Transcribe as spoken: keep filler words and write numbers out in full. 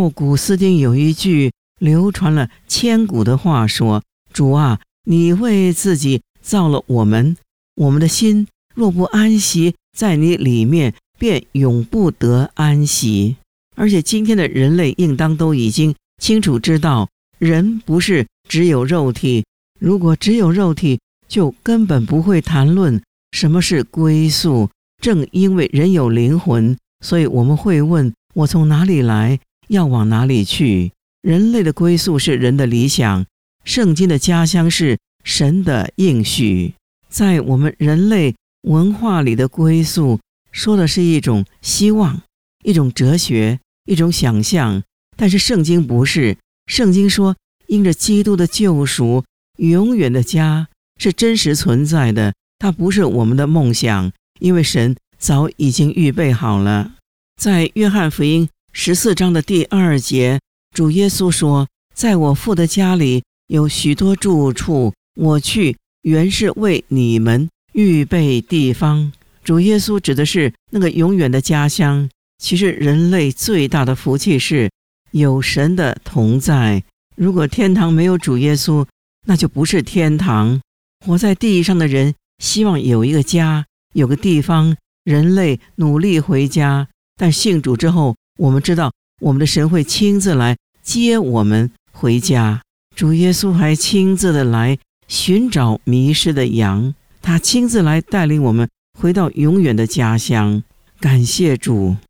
后古斯丁有一句流传了千古的话说：主啊，你为自己造了我们，我们的心若不安息在你里面，便永不得安息。而且今天的人类应当都已经清楚知道，人不是只有肉体，如果只有肉体，就根本不会谈论什么是归宿。正因为人有灵魂，所以我们会问：我从哪里来，要往哪里去？人类的归宿是人的理想，圣经的家乡是神的应许。在我们人类文化里的归宿，说的是一种希望，一种哲学，一种想象。但是圣经不是，圣经说，因着基督的救赎，永远的家是真实存在的，它不是我们的梦想，因为神早已经预备好了。在约翰福音十四章的第二节，主耶稣说：在我父的家里有许多住处，我去原是为你们预备地方。主耶稣指的是那个永远的家乡。其实人类最大的福气是有神的同在。如果天堂没有主耶稣，那就不是天堂。活在地上的人希望有一个家，有个地方，人类努力回家。但信主之后，我们知道我们的神会亲自来接我们回家。主耶稣还亲自的来寻找迷失的羊，他亲自来带领我们回到永远的家乡。感谢主。